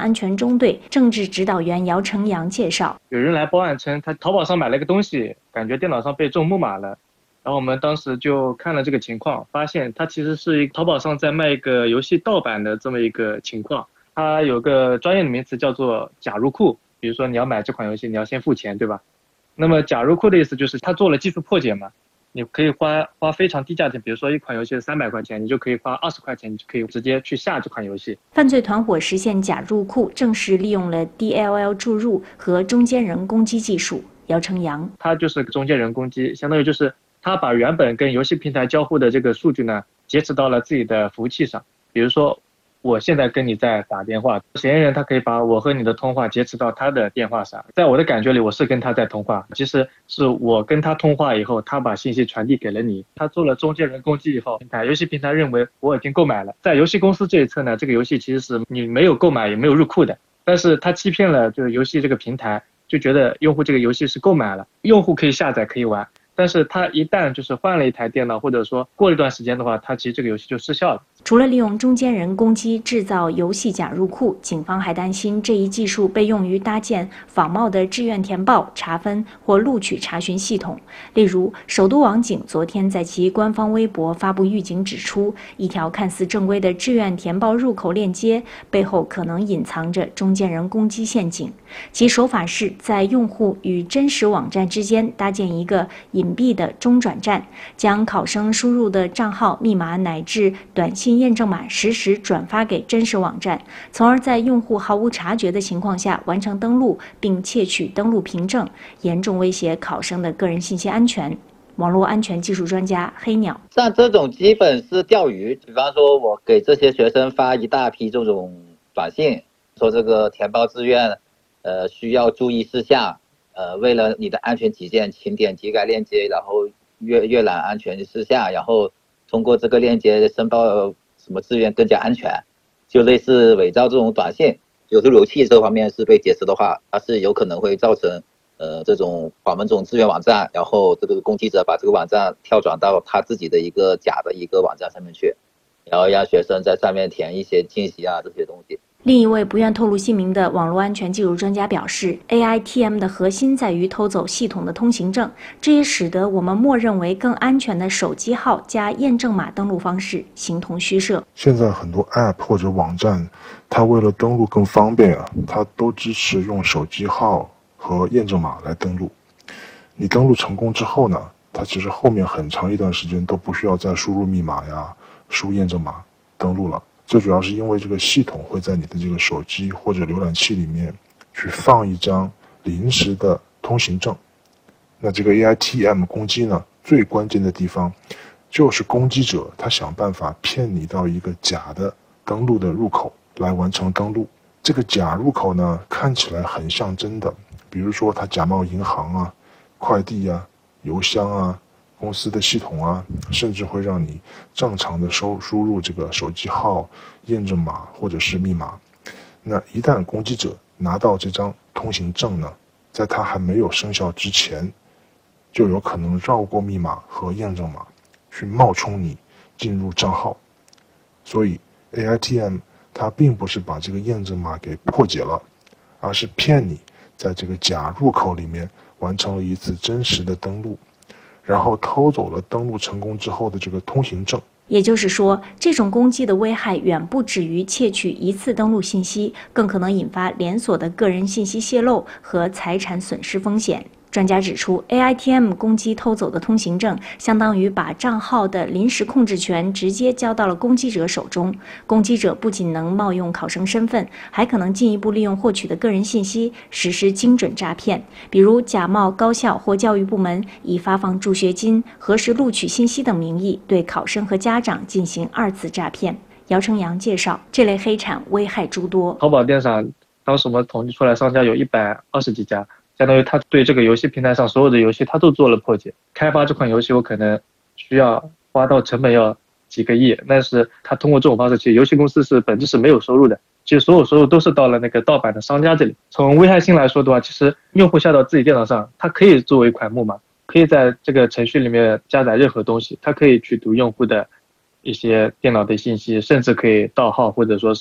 安全中队政治指导员姚成阳介绍， 有人来报案称他淘宝上买了个东西，感觉电脑上被中木马了。然后我们当时就看了这个情况，发现它其实是淘宝上在卖一个游戏盗版的这么一个情况。它有个专业的名词叫做假入库，比如说你要买这款游戏，你要先付钱，对吧？那么假入库的意思就是它做了技术破解嘛，你可以花非常低价钱，比如说一款游戏300块钱，你就可以花20块钱，你就可以直接去下这款游戏。 犯罪团伙实现假入库，正是利用了 DLL 注入和中间人攻击技术。姚成阳， 它就是中间人攻击，相当于就是他把原本跟游戏平台交互的这个数据呢，劫持到了自己的服务器上。比如说，我现在跟你在打电话，嫌疑人他可以把我和你的通话劫持到他的电话上。在我的感觉里，我是跟他在通话，其实是我跟他通话以后，他把信息传递给了你。他做了中间人攻击以后，游戏平台认为我已经购买了。在游戏公司这一侧呢，这个游戏其实是你没有购买也没有入库的，但是他欺骗了就是游戏这个平台，就觉得用户这个游戏是购买了，用户可以下载可以玩。但是他一旦就是换了一台电脑，或者说过了一段时间的话，他其实这个游戏就失效了。 除了利用中间人攻击制造游戏假入库，警方还担心这一技术被用于搭建仿冒的志愿填报、查分或录取查询系统。例如，首都网警昨天在其官方微博发布预警，指出一条看似正规的志愿填报入口链接背后可能隐藏着中间人攻击陷阱。其手法是在用户与真实网站之间搭建一个隐蔽的中转站，将考生输入的账号、密码乃至短信验证码实时转发给真实网站，从而在用户毫无察觉的情况下完成登录，并窃取登录凭证，严重威胁考生的个人信息安全。网络安全技术专家黑鸟， 像这种基本是钓鱼，比方说我给这些学生发一大批这种短信，说这个填报志愿需要注意事项，为了你的安全起见，请点击该链接，然后阅览安全事项，然后通过这个链接申报什么志愿更加安全，就类似伪造这种短信。有路由器这方面是被劫持的话，它是有可能会造成这种访问这种志愿网站，然后这个攻击者把这个网站跳转到他自己的一个假的一个网站上面去，然后让学生在上面填一些信息啊这些东西。 另一位不愿透露姓名的网络安全技术专家表示 ，AITM 的核心在于偷走系统的通行证，这也使得我们默认为更安全的手机号加验证码登录方式形同虚设。 现在很多 App 或者网站，它为了登录更方便它都支持用手机号和验证码来登录。你登录成功之后呢，它其实后面很长一段时间都不需要再输入密码呀、输验证码登录了。这主要是因为这个系统会在你的这个手机或者浏览器里面去放一张临时的通行证。那这个 AITM 攻击呢，最关键的地方就是攻击者他想办法骗你到一个假的登录的入口来完成登录。这个假入口呢，看起来很像真的，比如说他假冒银行啊、快递啊、邮箱啊、公司的系统啊，甚至会让你正常的输入这个手机号、验证码或者是密码。那一旦攻击者拿到这张通行证呢，在它还没有生效之前，就有可能绕过密码和验证码，去冒充你进入账号。所以 AITM 它并不是把这个验证码给破解了，而是骗你在这个假入口里面完成了一次真实的登录，然后偷走了登录成功之后的这个通行证。 也就是说，这种攻击的危害远不止于窃取一次登录信息，更可能引发连锁的个人信息泄露和财产损失风险。专家指出 ，AITM 攻击偷走的通行证，相当于把账号的临时控制权直接交到了攻击者手中。攻击者不仅能冒用考生身份，还可能进一步利用获取的个人信息实施精准诈骗，比如假冒高校或教育部门，以发放助学金、核实录取信息等名义，对考生和家长进行2次诈骗。姚成阳介绍，这类黑产危害诸多。 淘宝电商当时我们统计出来，商家有120几家。相当于他对这个游戏平台上所有的游戏他都做了破解。开发这款游戏我可能需要花到成本要几个亿，但是他通过这种方式，其实游戏公司是本质是没有收入的，其实所有收入都是到了那个盗版的商家这里。从危害性来说的话，其实用户下到自己电脑上，它可以作为一款木马，可以在这个程序里面加载任何东西，它可以去读用户的一些电脑的信息，甚至可以盗号或者说是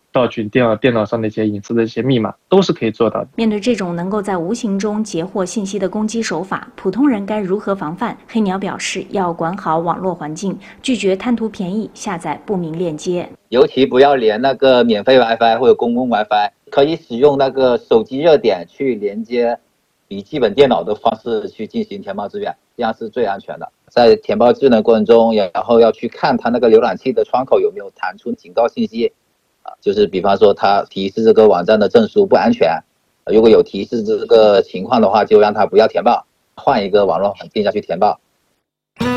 盗取电脑上的一些隐私的一些密码，都是可以做到的。 面对这种能够在无形中截获信息的攻击手法，普通人该如何防范？黑鸟表示，要管好网络环境，拒绝贪图便宜下载不明链接， 尤其不要连那个免费 WiFi 或者公共 WiFi， 可以使用那个手机热点去连接笔记本电脑的方式去进行填报志愿，这样是最安全的。在填报志愿的过程中，然后要去看它那个浏览器的窗口有没有弹出警告信息。就是比方说它提示这个网站的证书不安全，如果有提示这个情况的话，就让它不要填报，换一个网络环境下去填报。